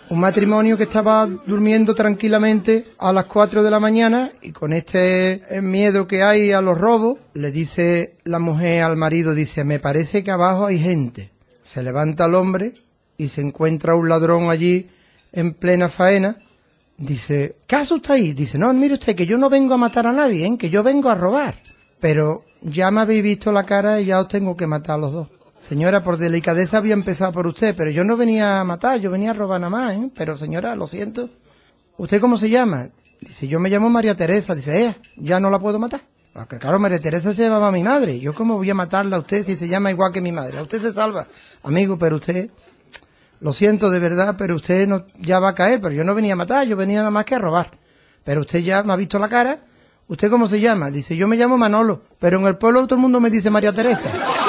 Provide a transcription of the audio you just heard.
Un matrimonio que estaba durmiendo tranquilamente a las 4 de la mañana y con este miedo que hay a los robos, le dice la mujer al marido, dice, me parece que abajo hay gente. Se levanta el hombre y se encuentra un ladrón allí en plena faena. Dice, ¿qué hace usted ahí? Dice, no, mire usted, que yo no vengo a matar a nadie, que yo vengo a robar. Pero ya me habéis visto la cara y ya os tengo que matar a los dos. Señora, por delicadeza había empezado por usted, pero yo no venía a matar, yo venía a robar nada más, Pero señora, lo siento. ¿Usted cómo se llama? Dice, yo me llamo María Teresa. Dice, ya no la puedo matar. Porque claro, María Teresa se llamaba a mi madre. ¿Yo cómo voy a matarla a usted si se llama igual que mi madre? A usted se salva. Amigo, pero usted, lo siento de verdad, pero usted no, ya va a caer. Pero yo no venía a matar, yo venía nada más que a robar. Pero usted ya me ha visto la cara. ¿Usted cómo se llama? Dice, yo me llamo Manolo, pero en el pueblo todo el mundo me dice María Teresa.